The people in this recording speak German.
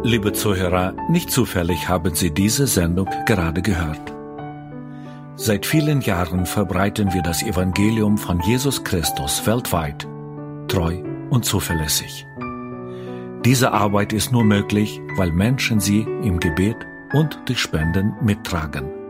Liebe Zuhörer, nicht zufällig haben Sie diese Sendung gerade gehört. Seit vielen Jahren verbreiten wir das Evangelium von Jesus Christus weltweit, treu und zuverlässig. Diese Arbeit ist nur möglich, weil Menschen sie im Gebet und durch Spenden mittragen.